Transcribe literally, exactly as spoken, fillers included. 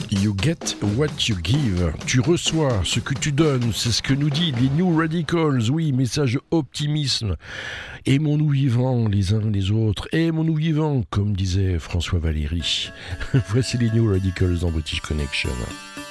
You get what you give. Tu reçois ce que tu donnes. C'est ce que nous dit les New Radicals. Oui, message optimisme. Aimons-nous vivants les uns les autres. Aimons-nous vivants, comme disait François Valéry. Voici les New Radicals dans British Connection.